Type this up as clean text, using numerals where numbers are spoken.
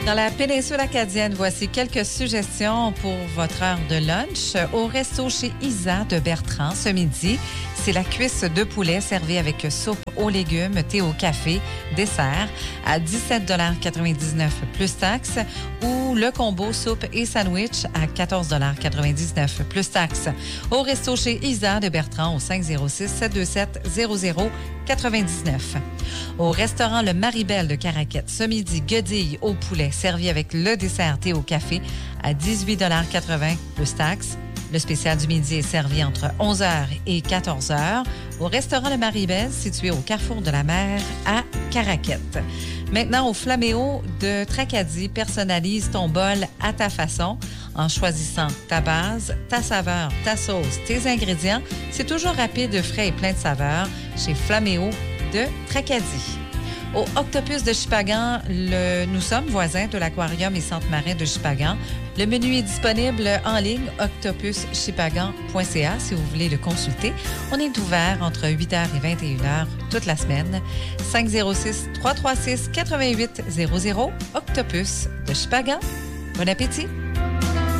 Dans la péninsule acadienne, voici quelques suggestions pour votre heure de lunch. Au resto chez Isa de Bertrand, ce midi, c'est la cuisse de poulet servie avec soupe aux légumes, thé au café, dessert à 17,99 $ plus taxes ou le combo soupe et sandwich à 14,99 $ plus taxes. Au resto chez Isa de Bertrand au 506-727-0099. Au restaurant Le Maribel de Caraquette, ce midi, guedille au poulet servi avec le dessert thé au café à 18,80 $ plus taxes. Le spécial du midi est servi entre 11h et 14h au restaurant Le Maribel, situé au Carrefour de la Mer à Caraquette. Maintenant, au Flaméo de Tracadie, personnalise ton bol à ta façon en choisissant ta base, ta saveur, ta sauce, tes ingrédients. C'est toujours rapide, frais et plein de saveurs chez Flaméo de Tracadie. Au Octopus de Shippagan, nous sommes voisins de l'Aquarium et Centre marin de Shippagan. Le menu est disponible en ligne, octopushippagan.ca, si vous voulez le consulter. On est ouvert entre 8h et 21h toute la semaine. 506-336-8800, Octopus de Shippagan. Bon appétit!